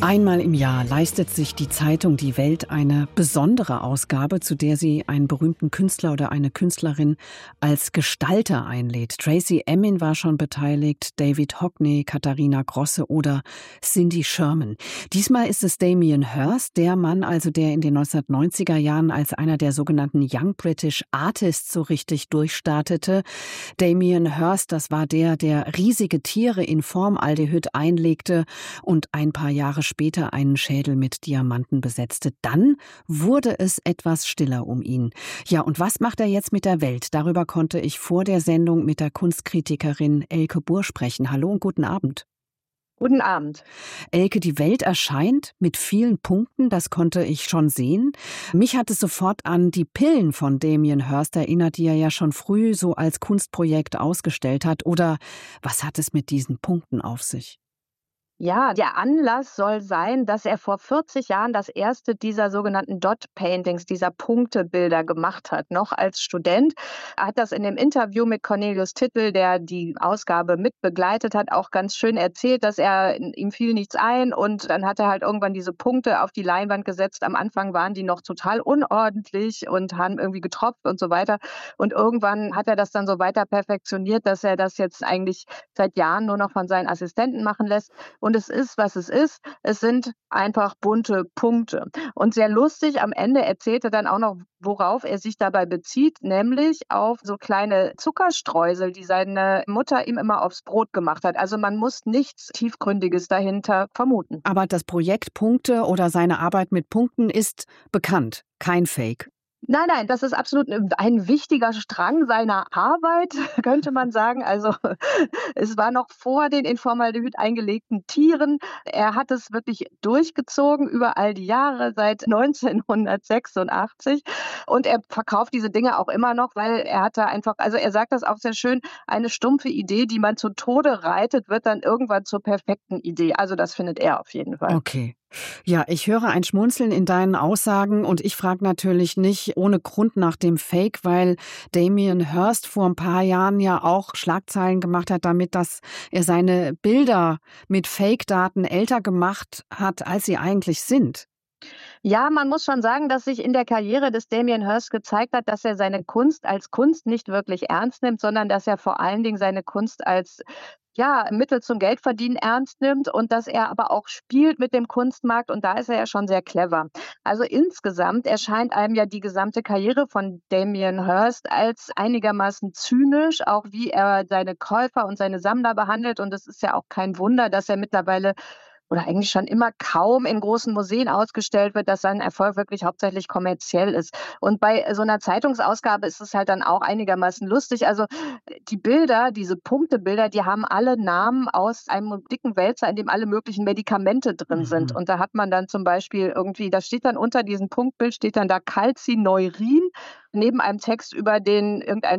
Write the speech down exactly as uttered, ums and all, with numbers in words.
Einmal im Jahr leistet sich die Zeitung Die Welt eine besondere Ausgabe, zu der sie einen berühmten Künstler oder eine Künstlerin als Gestalter einlädt. Tracey Emin war schon beteiligt, David Hockney, Katharina Grosse oder Cindy Sherman. Diesmal ist es Damien Hirst, der Mann also, der in den neunzehnhundertneunziger Jahren als einer der sogenannten Young British Artists so richtig durchstartete. Damien Hirst, das war der, der riesige Tiere in Formaldehyd einlegte und ein paar Jahre später einen Schädel mit Diamanten besetzte. Dann wurde es etwas stiller um ihn. Ja, und was macht er jetzt mit der Welt? Darüber konnte ich vor der Sendung mit der Kunstkritikerin Elke Buhr sprechen. Hallo und guten Abend. Guten Abend. Elke, die Welt erscheint mit vielen Punkten, das konnte ich schon sehen. Mich hat es sofort an die Pillen von Damien Hirst erinnert, die er ja schon früh so als Kunstprojekt ausgestellt hat. Oder was hat es mit diesen Punkten auf sich? Ja, der Anlass soll sein, dass er vor vierzig Jahren das erste dieser sogenannten Dot-Paintings, dieser Punktebilder gemacht hat, noch als Student. Er hat das in dem Interview mit Cornelius Tittel, der die Ausgabe mit begleitet hat, auch ganz schön erzählt, dass er, ihm fiel nichts ein und dann hat er halt irgendwann diese Punkte auf die Leinwand gesetzt. Am Anfang waren die noch total unordentlich und haben irgendwie getropft und so weiter. Und irgendwann hat er das dann so weiter perfektioniert, dass er das jetzt eigentlich seit Jahren nur noch von seinen Assistenten machen lässt. Und Und es ist, was es ist. Es sind einfach bunte Punkte. Und sehr lustig, am Ende erzählt er dann auch noch, worauf er sich dabei bezieht, nämlich auf so kleine Zuckerstreusel, die seine Mutter ihm immer aufs Brot gemacht hat. Also man muss nichts Tiefgründiges dahinter vermuten. Aber das Projekt Punkte oder seine Arbeit mit Punkten ist bekannt, kein Fake. Nein, nein, das ist absolut ein wichtiger Strang seiner Arbeit, könnte man sagen. Also es war noch vor den in Formaldehyd eingelegten Tieren. Er hat es wirklich durchgezogen über all die Jahre, seit neunzehnhundertsechsundachtzig. Und er verkauft diese Dinge auch immer noch, weil er hatte einfach, also er sagt das auch sehr schön, eine stumpfe Idee, die man zu Tode reitet, wird dann irgendwann zur perfekten Idee. Also das findet er auf jeden Fall. Okay. Ja, ich höre ein Schmunzeln in deinen Aussagen und ich frage natürlich nicht ohne Grund nach dem Fake, weil Damien Hirst vor ein paar Jahren ja auch Schlagzeilen gemacht hat damit, dass er seine Bilder mit Fake-Daten älter gemacht hat, als sie eigentlich sind. Ja, man muss schon sagen, dass sich in der Karriere des Damien Hirst gezeigt hat, dass er seine Kunst als Kunst nicht wirklich ernst nimmt, sondern dass er vor allen Dingen seine Kunst als ja, Mittel zum Geldverdienen ernst nimmt und dass er aber auch spielt mit dem Kunstmarkt und da ist er ja schon sehr clever. Also insgesamt erscheint einem ja die gesamte Karriere von Damien Hirst als einigermaßen zynisch, auch wie er seine Käufer und seine Sammler behandelt und es ist ja auch kein Wunder, dass er mittlerweile oder eigentlich schon immer kaum in großen Museen ausgestellt wird, dass sein Erfolg wirklich hauptsächlich kommerziell ist. Und bei so einer Zeitungsausgabe ist es halt dann auch einigermaßen lustig. Also die Bilder, diese Punktebilder, die haben alle Namen aus einem dicken Wälzer, in dem alle möglichen Medikamente drin sind. Mhm. Und da hat man dann zum Beispiel irgendwie, da steht dann unter diesem Punktbild, steht dann da Calcineurin, neben einem Text über den irgendein